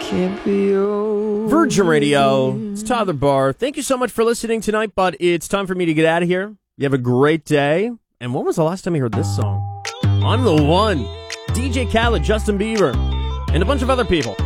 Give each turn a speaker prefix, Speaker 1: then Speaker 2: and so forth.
Speaker 1: champion.
Speaker 2: Virgin Radio. It's Tyler Barr. Thank you so much for listening tonight, but it's time for me to get out of here. You have a great day. And when was the last time you heard this song? I'm the One. DJ Khaled, Justin Bieber, and a bunch of other people.